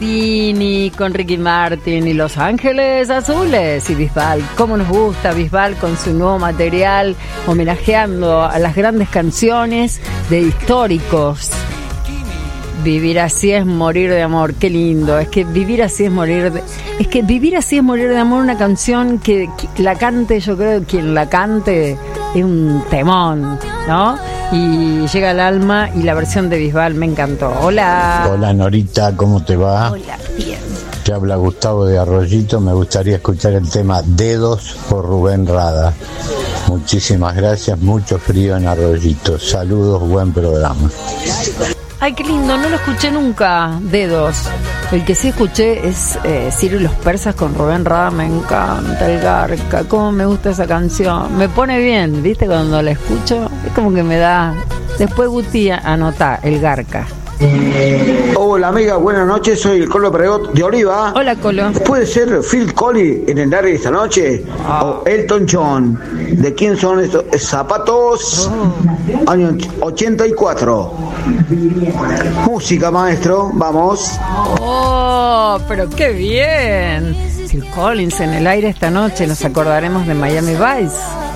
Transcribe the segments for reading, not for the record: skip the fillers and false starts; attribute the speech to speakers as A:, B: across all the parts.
A: Con Ricky Martin y Los Ángeles Azules y Bisbal. Cómo nos gusta Bisbal con su nuevo material, homenajeando a las grandes canciones de históricos. Vivir así es morir de amor, qué lindo. Es que vivir así es morir de amor, una canción que la cante, yo creo que quien la cante es un temón, ¿no? Y llega al alma, y la versión de Bisbal me encantó. Hola.
B: Hola Norita, ¿cómo te va?
A: Hola, bien.
B: Te habla Gustavo de Arroyito, me gustaría escuchar el tema Dedos por Rubén Rada. Muchísimas gracias, mucho frío en Arroyito. Saludos, buen programa.
A: Ay, qué lindo, no lo escuché nunca, Dedos. El que sí escuché es Ciro y los Persas con Rubén Rada, me encanta, el Garca, cómo me gusta esa canción. Me pone bien, ¿viste? Cuando la escucho, es como que me da... Después Guti anota, el Garca.
C: Hola amiga, buenas noches, soy el Colo Pregot de Oliva.
A: Hola Colo.
C: ¿Puede ser Phil Collins en el área esta noche? ¿O Elton John? ¿De quién son estos zapatos? Año 84. Música, maestro, vamos.
A: Oh, pero qué bien. Phil Collins en el aire esta noche, nos acordaremos de Miami Vice.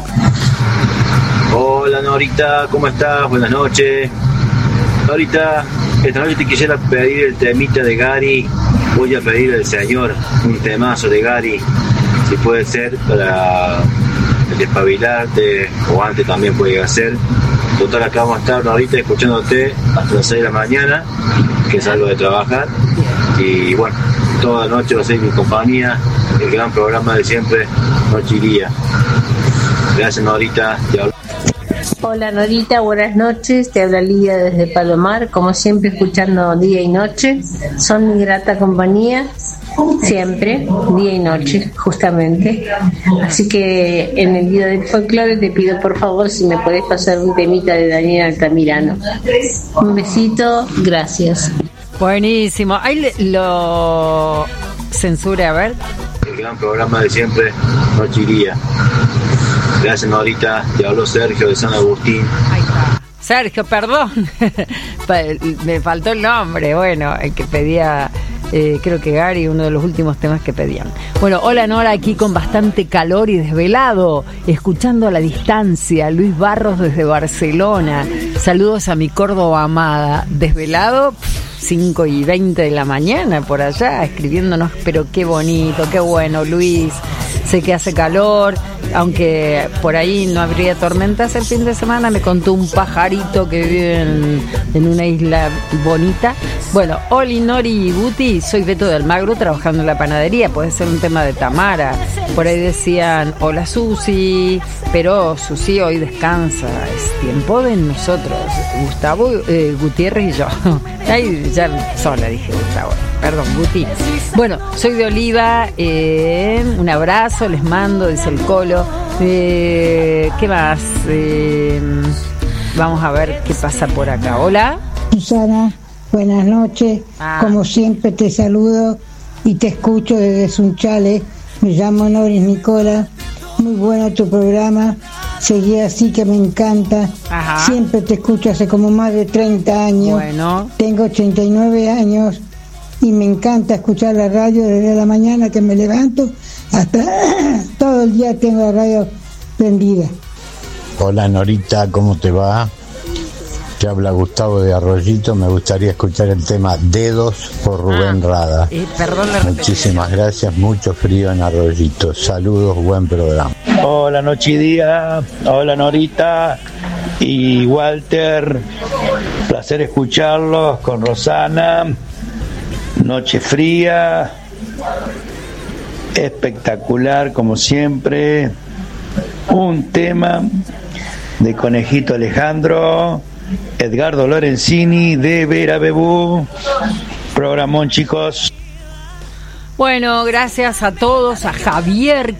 D: Hola Norita, ¿cómo estás? Buenas noches. Norita, esta noche te quisiera pedir el temita de Gary. Voy a pedir al señor un temazo de Gary, si puede ser, para despabilarte, o antes también puede ser. Total, acá vamos a estar ahorita escuchándote hasta las 6 de la mañana, que salgo de trabajar. Y bueno, toda la noche va a ser mi compañía, el gran programa de siempre, Noche y Día. Gracias Norita, te hablo.
E: Hola Norita, buenas noches, te habla Lidia desde Palomar, como siempre escuchando día y noche, son mi grata compañía, siempre, día y noche, justamente. Así que en el día del folclore te pido por favor si me podés pasar un temita de Daniel Altamirano. Un besito, gracias.
A: Buenísimo, ahí lo censure, a ver.
D: El gran programa de siempre, Noche y Día. Gracias Norita, te habló Sergio de San Agustín.
A: Ahí está. Sergio, perdón, me faltó el nombre, bueno, el que pedía, creo que Gary, uno de los últimos temas que pedían. Bueno, hola Nora, aquí con bastante calor y desvelado, escuchando a la distancia, Luis Barros desde Barcelona, saludos a mi Córdoba amada, desvelado, 5:20 de la mañana por allá, escribiéndonos, pero qué bonito, qué bueno Luis, sé que hace calor, aunque por ahí no habría tormentas el fin de semana, me contó un pajarito que vive en una isla bonita. Bueno, Oli, Nori y Guti, soy Beto de Almagro trabajando en la panadería, puede ser un tema de Tamara, por ahí decían, hola Susi, pero Susi hoy descansa, es tiempo de nosotros, Gustavo Gutiérrez y yo. Ay, ya sola dije Gustavo, perdón, Guti. Bueno, soy de Oliva, un abrazo, les mando, dice el Colo. ¿Qué más? Vamos a ver qué pasa por acá. Hola.
F: Susana, buenas noches. Como siempre te saludo y te escucho desde Sunchales. Me llamo Noris Nicola. Muy bueno tu programa. Seguí así que me encanta. Ajá. Siempre te escucho hace como más de 30 años.
A: Bueno.
F: Tengo 89 años y me encanta escuchar la radio desde la mañana que me levanto hasta todo el día tengo la radio prendida.
B: Hola Norita, ¿cómo te va? Te habla Gustavo de Arroyito, me gustaría escuchar el tema Dedos por Rubén Rada.
A: Perdón,
B: muchísimas gracias, mucho frío en Arroyito. Saludos, buen programa.
G: Hola Noche y Día, hola Norita y Walter, placer escucharlos con Rosana. Noche fría, espectacular como siempre, un tema de Conejito Alejandro, Edgardo Lorenzini de Vera Bebú. Programón, chicos.
A: Bueno, gracias a todos, a Javier